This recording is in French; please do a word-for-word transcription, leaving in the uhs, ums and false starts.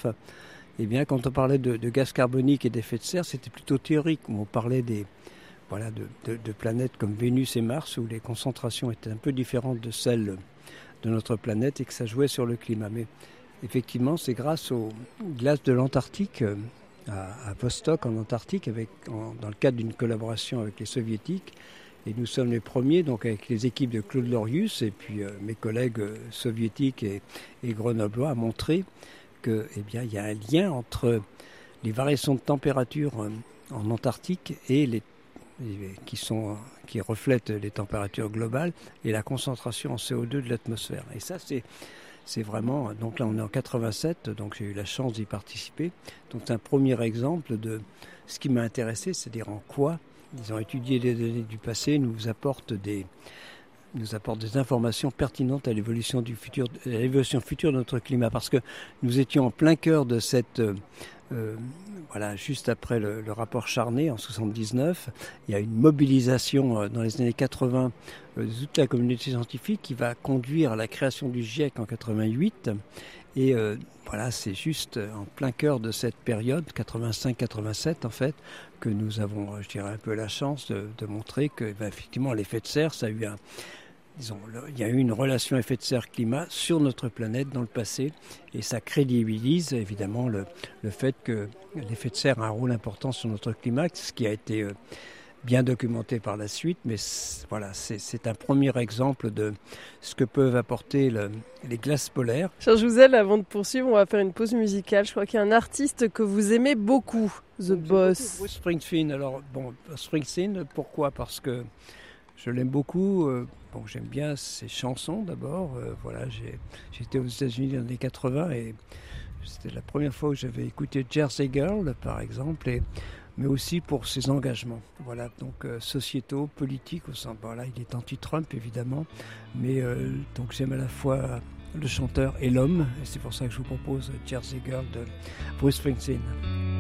soixante-dix-neuf, eh bien, quand on parlait de, de gaz carbonique et d'effet de serre, c'était plutôt théorique. On parlait des, voilà, de, de, de planètes comme Vénus et Mars, où les concentrations étaient un peu différentes de celles de notre planète et que ça jouait sur le climat. Mais effectivement, c'est grâce aux glaces de l'Antarctique, euh, à, à Vostok, en Antarctique, avec, en, dans le cadre d'une collaboration avec les Soviétiques. Et nous sommes les premiers, donc avec les équipes de Claude Lorius et puis euh, mes collègues euh, soviétiques et, et grenoblois, à montrer que, eh bien, il y a un lien entre les variations de température euh, en Antarctique et les, les qui sont qui reflètent les températures globales et la concentration en C O deux de l'atmosphère. Et ça, c'est c'est vraiment, donc là on est en quatre-vingt-sept, donc j'ai eu la chance d'y participer. Donc c'est un premier exemple de ce qui m'a intéressé, c'est-à-dire en quoi ils ont étudié les données du passé, nous apportent des nous apporte des informations pertinentes à l'évolution du futur, à l'évolution future de notre climat, parce que nous étions en plein cœur de cette, euh, euh, voilà, juste après le, le rapport Charnay en soixante-dix-neuf, il y a une mobilisation euh, dans les années quatre-vingts euh, de toute la communauté scientifique qui va conduire à la création du GIEC en quatre-vingt-huit, et euh, voilà, c'est juste en plein cœur de cette période, quatre-vingt-cinq quatre-vingt-sept en fait, que nous avons, je dirais, un peu la chance de, de montrer que, ben, effectivement, l'effet de serre, ça a eu un Disons, il y a eu une relation effet de serre-climat sur notre planète dans le passé et ça crédibilise évidemment le, le fait que l'effet de serre a un rôle important sur notre climat, ce qui a été euh, bien documenté par la suite, mais c'est, voilà, c'est, c'est un premier exemple de ce que peuvent apporter le, les glaces polaires. Cher Jouzel, avant de poursuivre, on va faire une pause musicale. Je crois qu'il y a un artiste que vous aimez beaucoup, The Donc, Boss. Bruce Springsteen. Alors, bon, Springsteen, pourquoi ? Parce que je l'aime beaucoup. Euh, bon, j'aime bien ses chansons d'abord. Euh, voilà, j'ai, j'étais aux États-Unis dans les années quatre-vingts et c'était la première fois que j'avais écouté Jersey Girl, par exemple, et, mais aussi pour ses engagements. Voilà, donc euh, sociétaux, politiques au sens. Voilà, il est anti-Trump évidemment, mais euh, donc j'aime à la fois le chanteur et l'homme, et c'est pour ça que je vous propose Jersey Girl de Bruce Springsteen.